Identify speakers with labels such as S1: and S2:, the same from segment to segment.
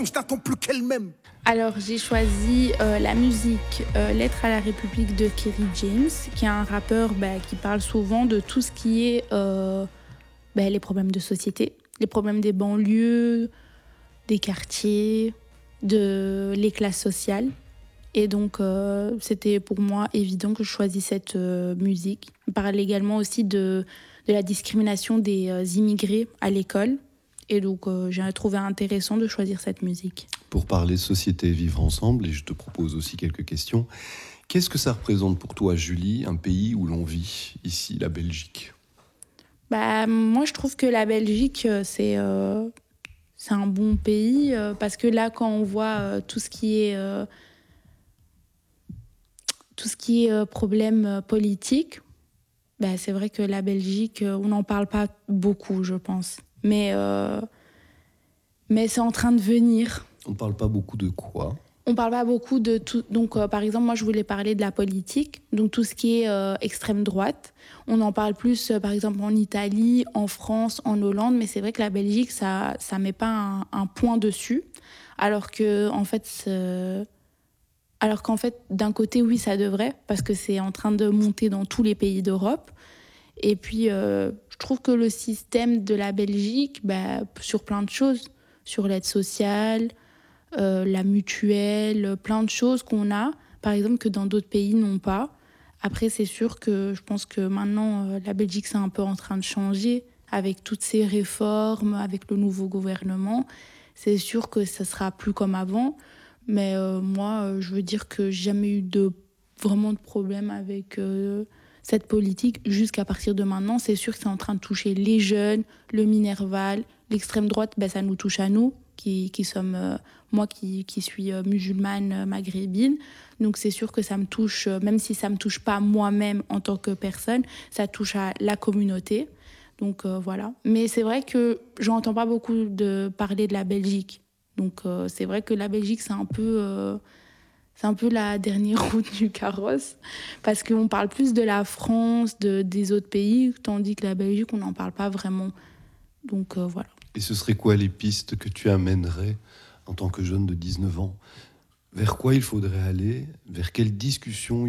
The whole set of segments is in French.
S1: Je n'attends plus qu'elle-même.
S2: Alors j'ai choisi la musique Lettre à la République de Kerry James, qui est un rappeur qui parle souvent de tout ce qui est les problèmes de société, les problèmes des banlieues, des quartiers, de les classes sociales. Et donc c'était pour moi évident que je choisisse cette musique. Il parle également aussi de la discrimination des immigrés à l'école. Et donc, j'ai trouvé intéressant de choisir cette musique.
S3: Pour parler société et vivre ensemble, et je te propose aussi quelques questions, qu'est-ce que ça représente pour toi, Julie, un pays où l'on vit, ici, la Belgique ?
S2: Moi, je trouve que la Belgique, c'est un bon pays, parce que là, quand on voit tout ce qui est problème politique, c'est vrai que la Belgique, on n'en parle pas beaucoup, je pense. Mais c'est en train de venir.
S3: On ne parle pas beaucoup de quoi ?
S2: On ne parle pas beaucoup de tout. Donc, par exemple, moi, je voulais parler de la politique. Donc, tout ce qui est extrême droite. On en parle plus, par exemple, en Italie, en France, en Hollande. Mais c'est vrai que la Belgique, ça ne met pas un point dessus. Alors qu'en fait, d'un côté, oui, ça devrait. Parce que c'est en train de monter dans tous les pays d'Europe. Et puis, je trouve que le système de la Belgique, sur plein de choses, sur l'aide sociale, la mutuelle, plein de choses qu'on a, par exemple, que dans d'autres pays n'ont pas. Après, c'est sûr que je pense que maintenant, la Belgique, c'est un peu en train de changer avec toutes ces réformes, avec le nouveau gouvernement. C'est sûr que ça sera plus comme avant. Mais moi, je veux dire que j'ai jamais eu vraiment de problème avec cette politique jusqu'à partir de maintenant. C'est sûr que c'est en train de toucher les jeunes, le Minerval, l'extrême droite, ça nous touche à nous, qui sommes, moi qui suis musulmane maghrébine. Donc c'est sûr que ça me touche, même si ça ne me touche pas moi-même en tant que personne, ça touche à la communauté. Donc voilà. Mais c'est vrai que j'entends pas beaucoup parler de la Belgique. Donc c'est vrai que la Belgique, c'est un peu la dernière roue du carrosse, parce qu'on parle plus de la France, des autres pays, tandis que la Belgique, on n'en parle pas vraiment. Donc voilà.
S3: Et ce serait quoi les pistes que tu amènerais en tant que jeune de 19 ans ? Vers quoi il faudrait aller ? Vers quelle discussion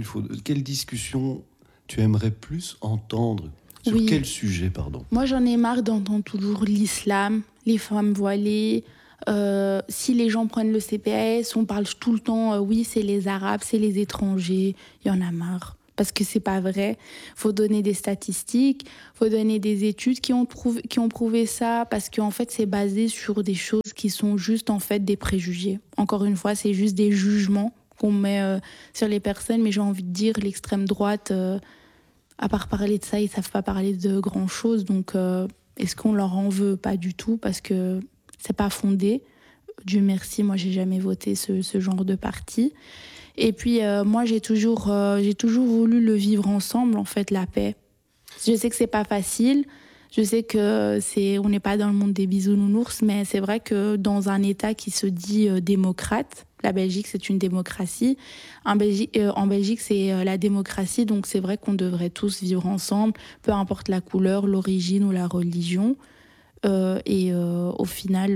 S3: tu aimerais plus entendre ? Sur quel sujet, pardon ?
S2: Moi, j'en ai marre d'entendre toujours l'islam, les femmes voilées. Si les gens prennent le CPAS, on parle tout le temps, oui, c'est les Arabes, c'est les étrangers. Il y en a marre. Parce que c'est pas vrai. Faut donner des statistiques, faut donner des études qui ont prouvé ça, parce qu'en fait, c'est basé sur des choses qui sont juste en fait des préjugés. Encore une fois, c'est juste des jugements qu'on met sur les personnes, mais j'ai envie de dire, l'extrême droite, à part parler de ça, ils savent pas parler de grand chose. Donc, est-ce qu'on leur en veut ? Pas du tout, parce que c'est pas fondé. Dieu merci, moi, j'ai jamais voté ce genre de parti. Et puis, moi, j'ai toujours voulu le vivre ensemble, en fait, la paix. Je sais que c'est pas facile. Je sais que on n'est pas dans le monde des bisounours, mais c'est vrai que dans un État qui se dit démocrate, la Belgique, c'est une démocratie. En Belgique, c'est la démocratie, donc c'est vrai qu'on devrait tous vivre ensemble, peu importe la couleur, l'origine ou la religion. Au final,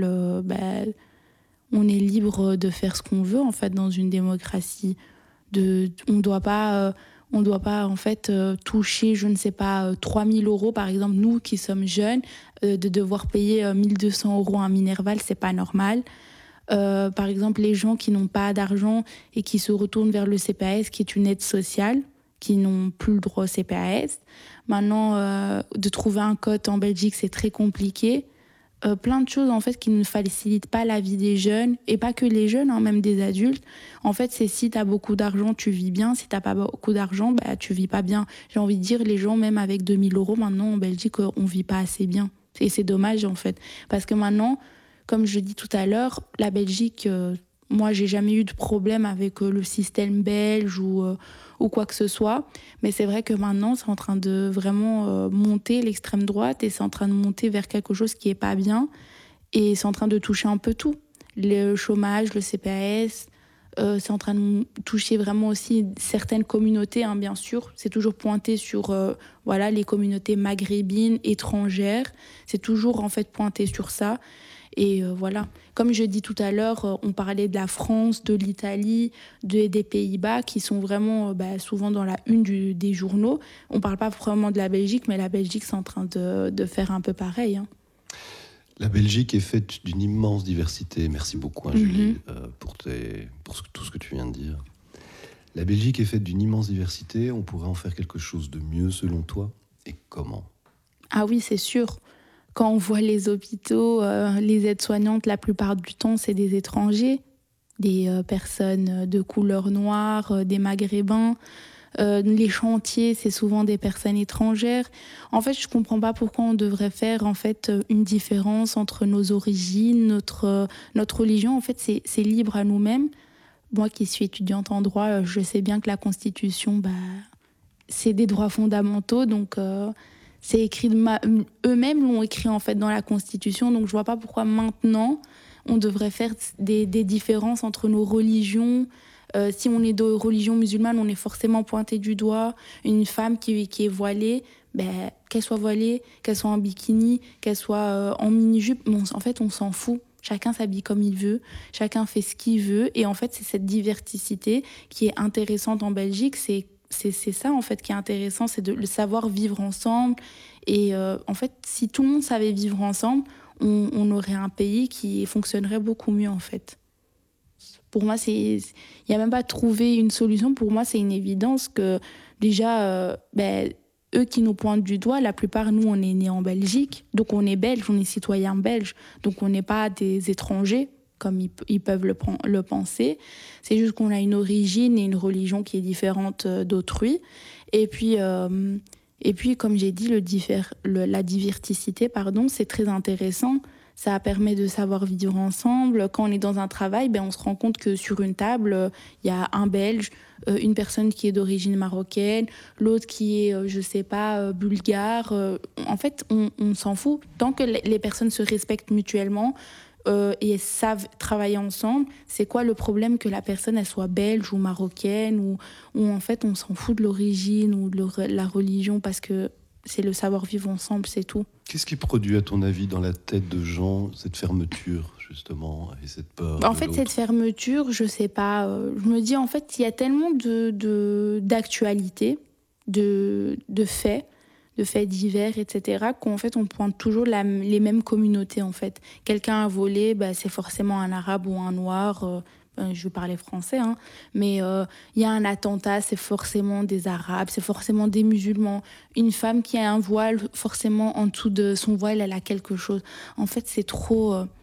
S2: on est libre de faire ce qu'on veut, en fait, dans une démocratie. On ne doit pas en fait toucher, je ne sais pas, 3 000 €, par exemple, nous qui sommes jeunes, de devoir payer 1 200 € à un Minerval, c'est pas normal. Par exemple, les gens qui n'ont pas d'argent et qui se retournent vers le CPAS, qui est une aide sociale, qui n'ont plus le droit au CPAS. Maintenant, de trouver un code en Belgique, c'est très compliqué. Plein de choses en fait qui ne facilitent pas la vie des jeunes, et pas que les jeunes, même des adultes. En fait, c'est si tu as beaucoup d'argent, tu vis bien. Si tu n'as pas beaucoup d'argent, tu vis pas bien. J'ai envie de dire, les gens, même avec 2 000 € maintenant en Belgique, on vit pas assez bien. Et c'est dommage en fait. Parce que maintenant, comme je dis tout à l'heure, la Belgique, moi, j'ai jamais eu de problème avec le système belge ou quoi que ce soit. Mais c'est vrai que maintenant, c'est en train de vraiment monter l'extrême droite, et c'est en train de monter vers quelque chose qui est pas bien. Et c'est en train de toucher un peu tout. Le chômage, le CPAS, c'est en train de toucher vraiment aussi certaines communautés, bien sûr. C'est toujours pointé sur les communautés maghrébines, étrangères. C'est toujours en fait pointé sur ça. Et voilà. Comme je dis tout à l'heure, on parlait de la France, de l'Italie, des Pays-Bas, qui sont vraiment souvent dans la une des journaux. On ne parle pas vraiment de la Belgique, mais la Belgique, c'est en train de faire un peu pareil. Hein.
S3: La Belgique est faite d'une immense diversité. Merci beaucoup, Julie, pour tout ce que tu viens de dire. La Belgique est faite d'une immense diversité. On pourrait en faire quelque chose de mieux, selon toi. Et comment ?
S2: Ah oui, c'est sûr. Quand on voit les hôpitaux, les aides-soignantes, la plupart du temps, c'est des étrangers, des personnes de couleur noire, des maghrébins. Les chantiers, c'est souvent des personnes étrangères. En fait, je ne comprends pas pourquoi on devrait faire une différence entre nos origines, notre religion. En fait, c'est libre à nous-mêmes. Moi qui suis étudiante en droit, je sais bien que la Constitution, c'est des droits fondamentaux. Donc, c'est écrit eux-mêmes l'ont écrit en fait dans la Constitution. Donc, je ne vois pas pourquoi maintenant, on devrait faire des différences entre nos religions. Si on est de religion musulmane, on est forcément pointé du doigt. Une femme qui est voilée, qu'elle soit voilée, qu'elle soit en bikini, qu'elle soit en mini-jupe, en fait, on s'en fout. Chacun s'habille comme il veut, chacun fait ce qu'il veut. Et en fait, c'est cette diversité qui est intéressante en Belgique. C'est ça, en fait, qui est intéressant, c'est de le savoir vivre ensemble. Et en fait, si tout le monde savait vivre ensemble, on aurait un pays qui fonctionnerait beaucoup mieux, en fait. Pour moi, il n'y a même pas trouvé une solution. Pour moi, c'est une évidence que déjà, eux qui nous pointent du doigt, la plupart, nous, on est nés en Belgique. Donc, on est belges, on est citoyens belges. Donc, on n'est pas des étrangers, comme ils peuvent le penser. C'est juste qu'on a une origine et une religion qui est différente d'autrui. Et puis, comme j'ai dit, la diversité, c'est très intéressant. Ça permet de savoir vivre ensemble. Quand on est dans un travail, on se rend compte que sur une table, il y a un Belge, une personne qui est d'origine marocaine, l'autre qui est, bulgare. En fait, on s'en fout. Tant que les personnes se respectent mutuellement et savent travailler ensemble, c'est quoi le problème que la personne elle soit belge ou marocaine ou en fait, on s'en fout de l'origine ou de la religion parce que c'est le savoir-vivre ensemble, c'est tout.
S3: Qu'est-ce qui produit, à ton avis, dans la tête de Jean, cette fermeture, justement, et cette peur
S2: En fait, cette fermeture, je sais pas. Je me dis, en fait, il y a tellement d'actualités, de faits divers, etc., qu'en fait, on pointe toujours les mêmes communautés, en fait. Quelqu'un a volé, c'est forcément un arabe ou un noir. Je parlais français, hein, mais il y a un attentat, c'est forcément des Arabes, c'est forcément des musulmans. Une femme qui a un voile, forcément en dessous de son voile, elle a quelque chose. En fait, c'est trop